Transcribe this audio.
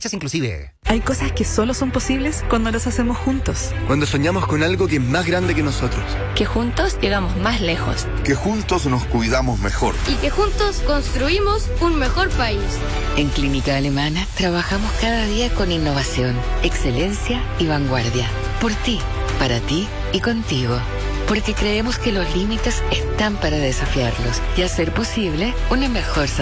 fechas inclusive. Hay cosas que solo son posibles cuando las hacemos juntos. Cuando soñamos con algo que es más grande que nosotros. Que juntos llegamos más lejos. Que juntos nos cuidamos mejor. Y que juntos construimos un mejor país. En Clínica Alemana trabajamos cada día con innovación, excelencia y vanguardia. Por ti, para ti y contigo. Porque creemos que los límites están para desafiarlos y hacer posible una mejor salud.